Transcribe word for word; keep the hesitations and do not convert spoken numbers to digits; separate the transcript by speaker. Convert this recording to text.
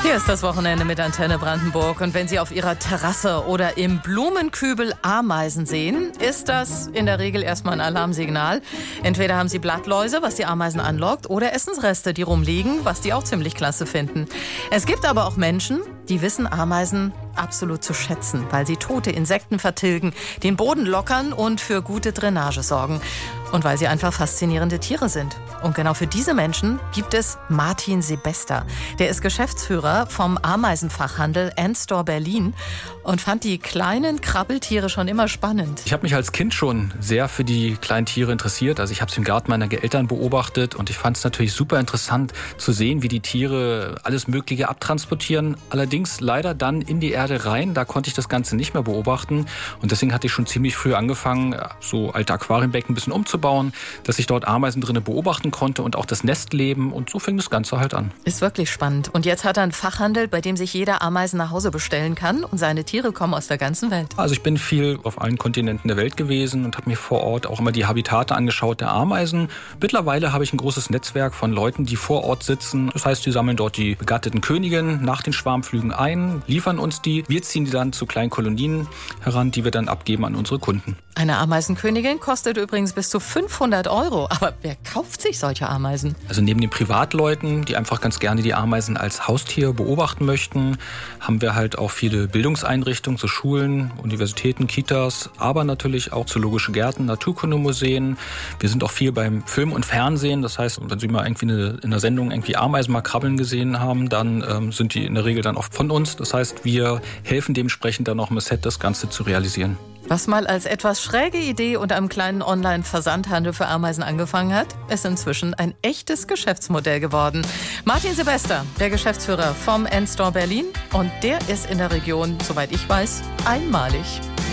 Speaker 1: Hier ist das Wochenende mit Antenne Brandenburg. Und wenn Sie auf Ihrer Terrasse oder im Blumenkübel Ameisen sehen, ist das in der Regel erstmal ein Alarmsignal. Entweder haben Sie Blattläuse, was die Ameisen anlockt, oder Essensreste, die rumliegen, was die auch ziemlich klasse finden. Es gibt aber auch Menschen, die wissen Ameisen absolut zu schätzen, weil sie tote Insekten vertilgen, den Boden lockern und für gute Drainage sorgen. Und weil sie einfach faszinierende Tiere sind. Und genau für diese Menschen gibt es Martin Sebester. Der ist Geschäftsführer vom Ameisenfachhandel N-Store Berlin und fand die kleinen Krabbeltiere schon immer spannend.
Speaker 2: Ich habe mich als Kind schon sehr für die kleinen Tiere interessiert. Also ich habe es im Garten meiner Eltern beobachtet und ich fand es natürlich super interessant zu sehen, wie die Tiere alles Mögliche abtransportieren. Allerdings leider dann in die Erde rein. Da konnte ich das Ganze nicht mehr beobachten. Und deswegen hatte ich schon ziemlich früh angefangen, so alte Aquarienbecken ein bisschen umzubauen, dass ich dort Ameisen drinnen beobachten konnte und auch das Nestleben. Und so fing das Ganze halt an.
Speaker 1: Ist wirklich spannend. Und jetzt hat er einen Fachhandel, bei dem sich jeder Ameisen nach Hause bestellen kann. Und seine Tiere kommen aus der ganzen Welt.
Speaker 2: Also ich bin viel auf allen Kontinenten der Welt gewesen und habe mir vor Ort auch immer die Habitate angeschaut der Ameisen. Mittlerweile habe ich ein großes Netzwerk von Leuten, die vor Ort sitzen. Das heißt, die sammeln dort die begatteten Königinnen nach den Schwarmflügen ein, liefern uns die. Wir ziehen die dann zu kleinen Kolonien heran, die wir dann abgeben an unsere Kunden.
Speaker 1: Eine Ameisenkönigin kostet übrigens bis zu fünfhundert Euro. Aber wer kauft sich solche Ameisen?
Speaker 2: Also neben den Privatleuten, die einfach ganz gerne die Ameisen als Haustier beobachten möchten, haben wir halt auch viele Bildungseinrichtungen, so Schulen, Universitäten, Kitas, aber natürlich auch zoologische Gärten, Naturkundemuseen. Wir sind auch viel beim Film und Fernsehen. Das heißt, wenn Sie mal irgendwie eine, in einer Sendung irgendwie Ameisen mal krabbeln gesehen haben, dann ähm, sind die in der Regel dann auch von uns. Das heißt, wir helfen dementsprechend dann auch im Set, das Ganze zu realisieren.
Speaker 1: Was mal als etwas schräge Idee und einem kleinen Online-Versandhandel für Ameisen angefangen hat, ist inzwischen ein echtes Geschäftsmodell geworden. Martin Sebester, der Geschäftsführer vom N-Store Berlin, und der ist in der Region, soweit ich weiß, einmalig.